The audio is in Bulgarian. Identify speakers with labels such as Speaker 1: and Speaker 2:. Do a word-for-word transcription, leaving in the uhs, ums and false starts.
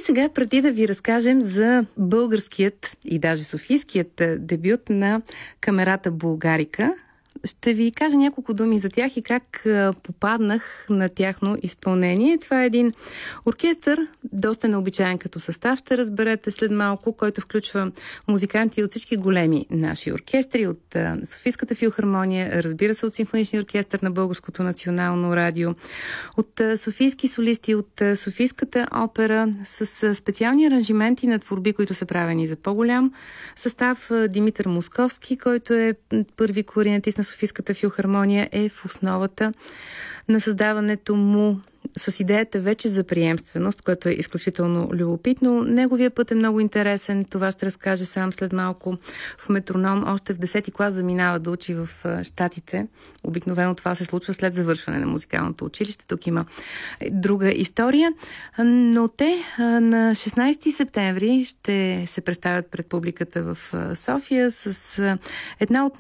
Speaker 1: сега, преди да ви разкажем за българският и даже софийският дебют на камерата Булгарика, ще ви кажа няколко думи за тях и как попаднах на тяхно изпълнение. Това е един оркестър, доста необичайен като състав, ще разберете след малко, който включва музиканти от всички големи наши оркестри, от Софийската филхармония, разбира се, от Симфоничния оркестър на Българското национално радио, от софийски солисти, от Софийската опера, с специални аранжименти на творби, които са правени за по-голям състав. Димитър Московски, който е първи кларинетист на Софийската филхармония, е в основата на създаването му с идеята вече за приемственост, което е изключително любопитно. Неговия път е много интересен. Това ще разкаже сам след малко. В метроном още в десети клас заминава да учи в Щатите. Обикновено това се случва след завършване на музикалното училище. Тук има друга история. Но те на шестнайсети септември ще се представят пред публиката в София с една от